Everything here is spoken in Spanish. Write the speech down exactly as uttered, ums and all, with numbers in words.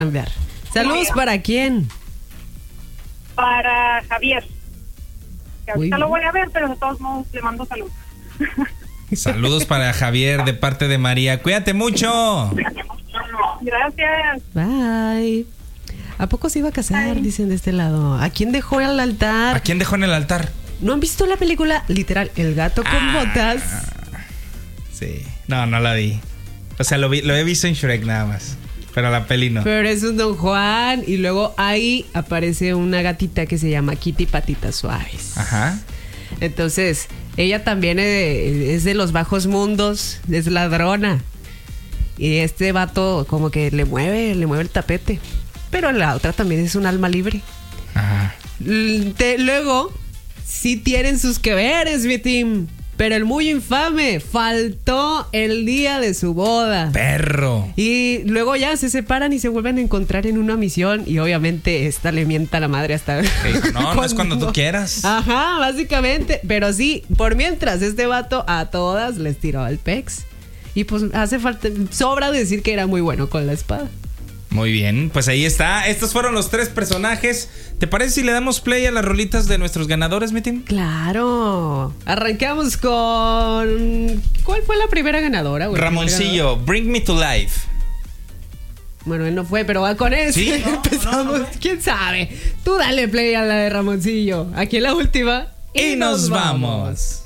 cambiar. Saludos para quién. Para Javier. Que ahorita Muy lo bien. voy a ver, pero de todos modos le mando saludos. Saludos para Javier de parte de María. Cuídate mucho. Gracias. Bye. ¿A poco se iba a casar? Bye. Dicen de este lado. ¿A quién dejó el altar? ¿A quién dejó en el altar? ¿No han visto la película literal El gato con Ah. botas? Sí. No, no la vi. O sea, lo, vi, lo he visto en Shrek nada más. Pero la peli no. Pero es un Don Juan y luego ahí aparece una gatita que se llama Kitty Patitas Suaves. Ajá. Entonces, ella también es, es de los bajos mundos, es ladrona. Y este vato como que le mueve, le mueve el tapete. Pero la otra también es un alma libre. Ajá. L- te- luego, sí tienen sus que veres, mi team. Pero el muy infame faltó el día de su boda. Perro. Y luego ya se separan y se vuelven a encontrar en una misión. Y obviamente esta le mienta a la madre hasta... Sí, no, no es cuando tú quieras. Ajá, básicamente. Pero sí, por mientras este vato a todas les tiró al pex. Y pues hace falta... Sobra decir que era muy bueno con la espada. Muy bien, pues ahí está. Estos fueron los tres personajes. ¿Te parece si le damos play a las rolitas de nuestros ganadores, mi team? Claro. Arrancamos con... ¿Cuál fue la primera ganadora? güey? Ramoncillo, Bring Me to Life. Bueno, él no fue, pero va con eso. ¿Sí? No, Empezamos. no, no. ¿Quién sabe? Tú dale play a la de Ramoncillo. Aquí en la última. Y nos vamos.